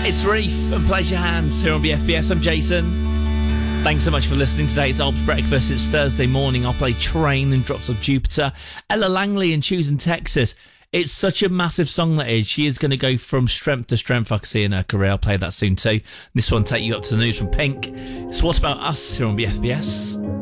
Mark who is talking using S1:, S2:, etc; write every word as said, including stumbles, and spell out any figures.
S1: It's Reef and Pleasure Hands here on B F B S. I'm Jason. Thanks so much for listening today. It's Alb's Breakfast. It's Thursday morning. I'll play Train and Drops of Jupiter. Ella Langley and Choosing Texas. It's such a massive song that is. She is going to go from strength to strength. I can see in her career. I'll play that soon too. This one take you up to the news from Pink. So what about us here on B F B S?